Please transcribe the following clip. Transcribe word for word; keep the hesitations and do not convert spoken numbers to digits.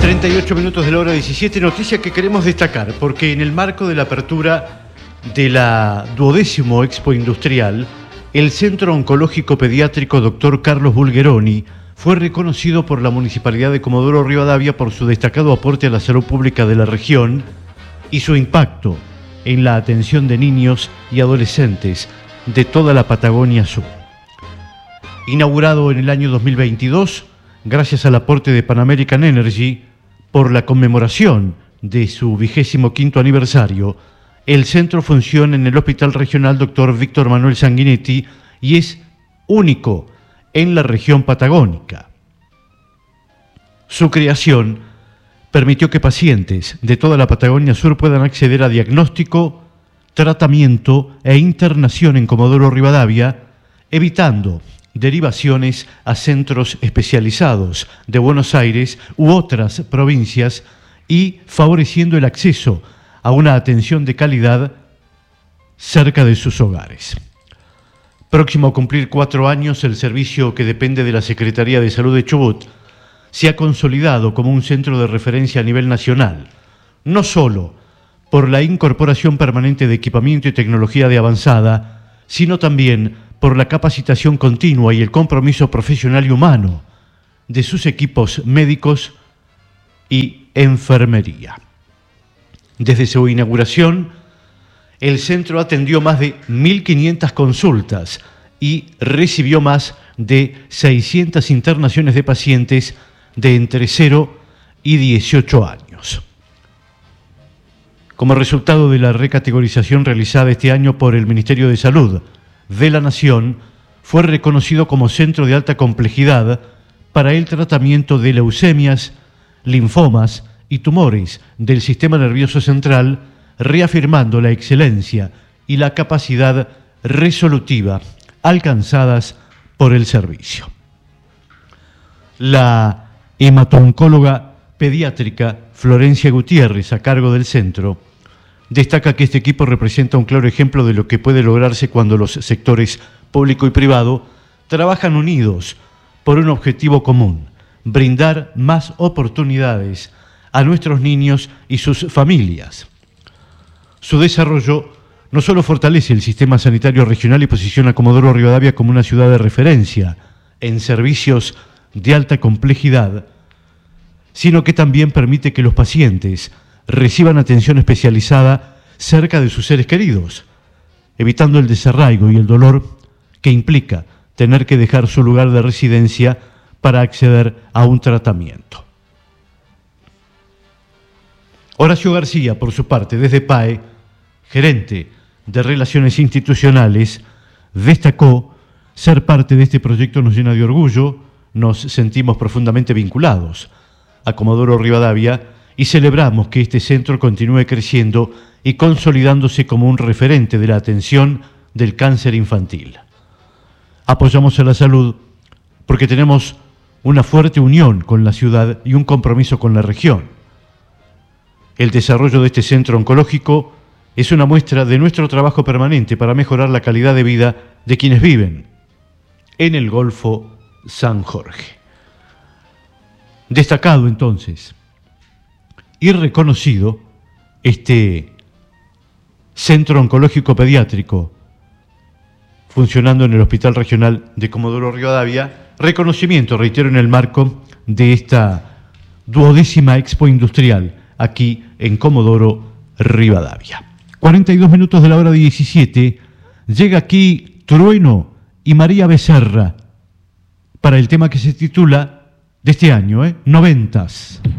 treinta y ocho minutos de la hora diecisiete, noticia que queremos destacar, porque en el marco de la apertura de la duodécimo Expo Industrial, el Centro Oncológico Pediátrico doctor Carlos Bulgeroni fue reconocido por la Municipalidad de Comodoro Rivadavia por su destacado aporte a la salud pública de la región y su impacto en la atención de niños y adolescentes de toda la Patagonia Sur. Inaugurado en el año dos mil veintidós, gracias al aporte de Pan American Energy, por la conmemoración de su vigésimo quinto aniversario, el centro funciona en el Hospital Regional doctor Víctor Manuel Sanguinetti y es único en la región patagónica. Su creación permitió que pacientes de toda la Patagonia Sur puedan acceder a diagnóstico, tratamiento e internación en Comodoro Rivadavia, evitando derivaciones a centros especializados de Buenos Aires u otras provincias y favoreciendo el acceso a una atención de calidad cerca de sus hogares. Próximo a cumplir cuatro años, el servicio que depende de la Secretaría de Salud de Chubut se ha consolidado como un centro de referencia a nivel nacional, no solo por la incorporación permanente de equipamiento y tecnología de avanzada, sino también por la capacitación continua y el compromiso profesional y humano de sus equipos médicos y enfermería. Desde su inauguración, el centro atendió más de mil quinientas consultas y recibió más de seiscientas internaciones de pacientes de entre cero y dieciocho años. Como resultado de la recategorización realizada este año por el Ministerio de Salud de la Nación, fue reconocido como centro de alta complejidad para el tratamiento de leucemias, linfomas y tumores del sistema nervioso central, reafirmando la excelencia y la capacidad resolutiva alcanzadas por el servicio. La hemato-oncóloga pediátrica Florencia Gutiérrez, a cargo del centro, destaca que este equipo representa un claro ejemplo de lo que puede lograrse cuando los sectores público y privado trabajan unidos por un objetivo común: brindar más oportunidades a nuestros niños y sus familias. Su desarrollo no solo fortalece el sistema sanitario regional y posiciona a Comodoro Rivadavia como una ciudad de referencia en servicios de alta complejidad, sino que también permite que los pacientes reciban atención especializada cerca de sus seres queridos, evitando el desarraigo y el dolor que implica tener que dejar su lugar de residencia para acceder a un tratamiento. Horacio García, por su parte, desde P A E, gerente de Relaciones Institucionales, destacó: ser parte de este proyecto nos llena de orgullo, nos sentimos profundamente vinculados a Comodoro Rivadavia y celebramos que este centro continúe creciendo y consolidándose como un referente de la atención del cáncer infantil. Apoyamos a la salud porque tenemos una fuerte unión con la ciudad y un compromiso con la región. El desarrollo de este centro oncológico es una muestra de nuestro trabajo permanente para mejorar la calidad de vida de quienes viven en el Golfo San Jorge. Destacado entonces y reconocido este Centro Oncológico Pediátrico funcionando en el Hospital Regional de Comodoro Rivadavia, reconocimiento, reitero, en el marco de esta duodécima Expo Industrial aquí en Comodoro Rivadavia. cuarenta y dos minutos de la hora diecisiete, llega aquí Trueno y María Becerra para el tema que se titula de este año, ¿eh? Noventas.